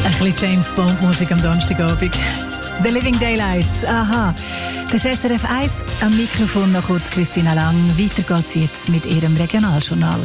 Ein bisschen James Bond Musik am Donnerstagabend. The Living Daylights, aha. Das ist SRF 1, am Mikrofon noch kurz Christina Lang. Weiter geht's jetzt mit ihrem Regionaljournal.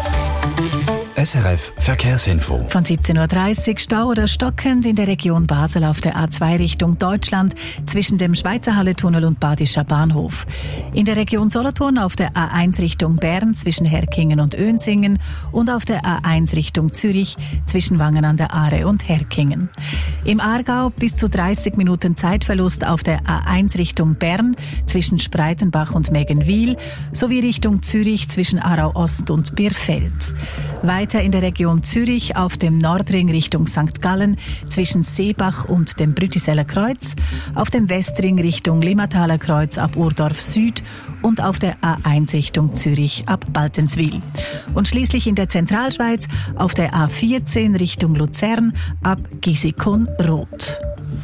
SRF Verkehrsinfo. Von 17.30 Uhr Stau oder stockend in der Region Basel auf der A2 Richtung Deutschland zwischen dem Schweizer Halletunnel und Badischer Bahnhof. In der Region Solothurn auf der A1 Richtung Bern zwischen Herkingen und Önsingen und auf der A1 Richtung Zürich zwischen Wangen an der Aare und Herkingen. Im Aargau bis zu 30 Minuten Zeitverlust auf der A1 Richtung Bern zwischen Spreitenbach und Meggenwil sowie Richtung Zürich zwischen Aarau Ost und Birfeld. Weiter in der Region Zürich auf dem Nordring Richtung St. Gallen zwischen Seebach und dem Brütiseller Kreuz, auf dem Westring Richtung Limmataler Kreuz ab Urdorf Süd und auf der A1 Richtung Zürich ab Baltenswil. Und schließlich in der Zentralschweiz auf der A14 Richtung Luzern ab Gisikon-Roth.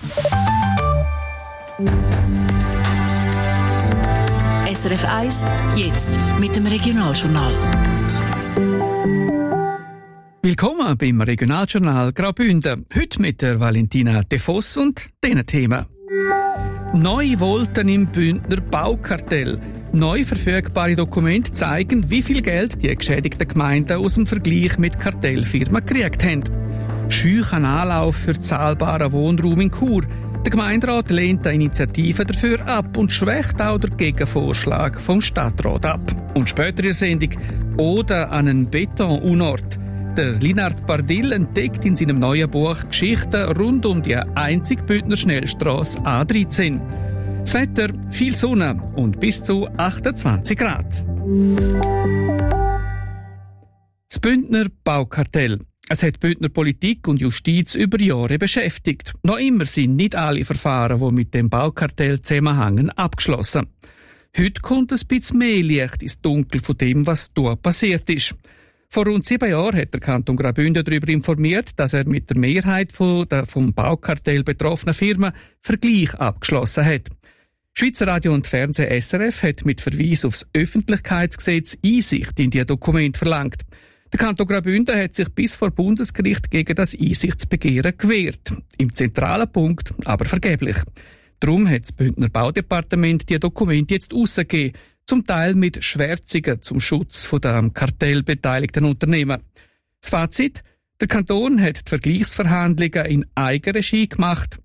SRF 1, jetzt mit dem Regionaljournal. Willkommen beim Regionaljournal Graubünden. Heute mit der Valentina De Voss und diesen Themen. Neue Wolten im Bündner Baukartell. Neu verfügbare Dokumente zeigen, wie viel Geld die geschädigten Gemeinden aus dem Vergleich mit Kartellfirmen gekriegt haben. Scheuchen Anlauf für zahlbaren Wohnraum in Chur. Der Gemeinderat lehnt eine Initiative dafür ab und schwächt auch den Gegenvorschlag vom Stadtrat ab. Und später in der Sendung Ode an einen Betonunort. Der Linard Bardil entdeckt in seinem neuen Buch Geschichten rund um die einzige Bündner Schnellstrasse A13. Das Wetter, viel Sonne und bis zu 28 Grad. Das Bündner Baukartell. Es hat Bündner Politik und Justiz über Jahre beschäftigt. Noch immer sind nicht alle Verfahren, die mit dem Baukartell zusammenhängen, abgeschlossen. Heute kommt ein bisschen mehr Licht ins Dunkel von dem, was dort passiert ist. Vor rund 7 Jahren hat der Kanton Graubünden darüber informiert, dass er mit der Mehrheit vom Baukartell betroffenen Firmen Vergleich abgeschlossen hat. Schweizer Radio und Fernsehen SRF hat mit Verweis auf das Öffentlichkeitsgesetz Einsicht in die Dokumente verlangt. Der Kanton Graubünden hat sich bis vor Bundesgericht gegen das Einsichtsbegehren gewehrt. Im zentralen Punkt aber vergeblich. Darum hat das Bündner Baudepartement die Dokumente jetzt rausgegeben, zum Teil mit Schwärzungen zum Schutz der am Kartell beteiligten Unternehmen. Das Fazit: Der Kanton hat die Vergleichsverhandlungen in Eigenregie gemacht.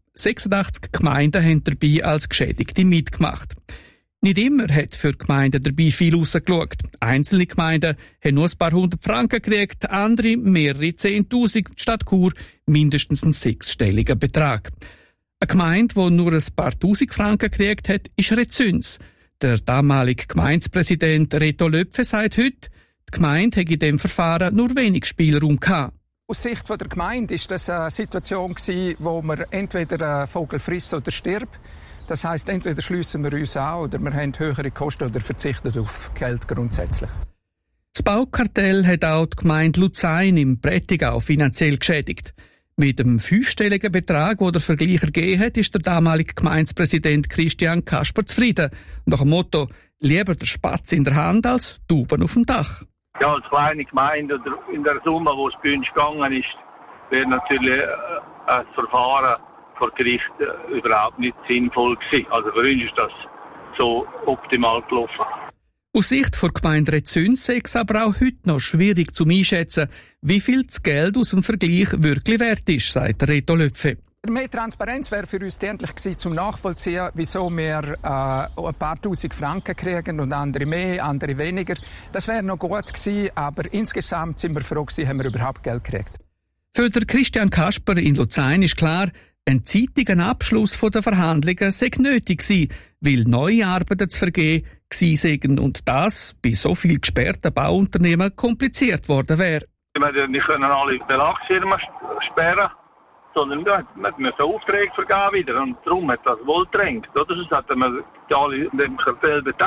86 Gemeinden haben dabei als Geschädigte mitgemacht. Nicht immer hat für die Gemeinden dabei viel rausgeschaut. Einzelne Gemeinden haben nur ein paar 100 Franken gekriegt, andere mehrere 10'000, statt Chur mindestens einen 6-stelligen Betrag. Eine Gemeinde, die nur ein paar 1000 Franken gekriegt hat, ist Rezüns. Der damalige Gemeindepräsident Reto Löpfe sagt heute, die Gemeinde hätte in diesem Verfahren nur wenig Spielraum gehabt. Aus Sicht der Gemeinde war das eine Situation, wo man entweder einen Vogel frisst oder stirbt. Das heisst, entweder schliessen wir uns an oder wir haben höhere Kosten oder verzichten auf Geld grundsätzlich. Das Baukartell hat auch die Gemeinde Luzern im Prättigau finanziell geschädigt. Mit dem 5-stelligen Betrag, den der Vergleicher gegeben hat, ist der damalige Gemeindepräsident Christian Kasper zufrieden. Nach dem Motto, lieber der Spatz in der Hand als Tauben auf dem Dach. Ja, als kleine Gemeinde oder in der Summe, wo es bei uns gegangen ist, wäre natürlich ein Verfahren vor Gericht überhaupt nicht sinnvoll gewesen. Also für uns ist das so optimal gelaufen. Aus Sicht der Gemeinde Rezüns ist es aber auch heute noch schwierig zu einschätzen, wie viel das Geld aus dem Vergleich wirklich wert ist, sagt Reto Löpfe. Mehr Transparenz wäre für uns dienlich gewesen, zum Nachvollziehen, wieso wir ein paar 1000 Franken kriegen und andere mehr, andere weniger. Das wäre noch gut gewesen, aber insgesamt sind wir froh gewesen, haben wir überhaupt Geld gekriegt. Für den Christian Kasper in Luzern ist klar, ein zeitiger Abschluss der Verhandlungen sei nötig gewesen, weil neue Arbeiten zu vergeben gewesen und das bei so viel gesperrten Bauunternehmen kompliziert worden wäre. Wir nicht können alle Belagsfirmen sperren, sondern wir müssen Aufträge vergeben wieder und darum hat das wohl gedrängt. Oder? Sonst hätten wir alle in dem Kartell beteiligt.